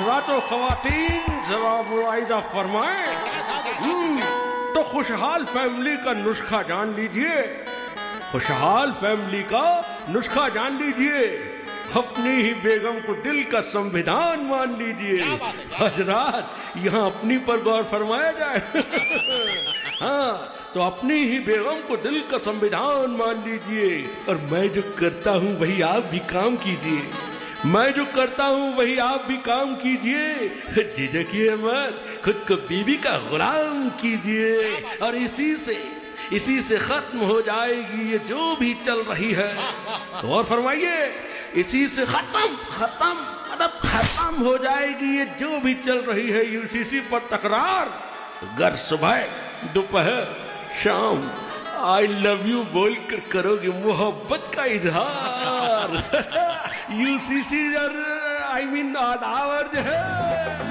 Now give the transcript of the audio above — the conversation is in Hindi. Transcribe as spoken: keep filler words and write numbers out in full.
हजरात और ख़वातीन ज़रा मुलाहिज़ा फरमाएं। तो खुशहाल फैमिली का नुस्खा जान लीजिए, खुशहाल फैमिली का नुस्खा जान लीजिए, अपनी ही बेगम को दिल का संविधान मान लीजिए। हजरात यहाँ अपनी पर गौर फरमाया जाए। हाँ, तो अपनी ही बेगम को दिल का संविधान मान लीजिए, और मैं जो करता हूँ वही आप भी काम कीजिए, मैं जो करता हूँ वही आप भी काम कीजिए। झिझकिए मत, खुद को बीवी का गुलाम कीजिए, और इसी से इसी से खत्म हो जाएगी ये जो भी चल रही है। और फरमाइए, इसी से खत्म खत्म मतलब खत्म हो जाएगी ये जो भी चल रही है यूसीसी पर तकरार। घर सुबह दोपहर शाम आई लव यू बोलकर करोगे मोहब्बत का इजहार। यूसीसी आई मीन आदावर जो है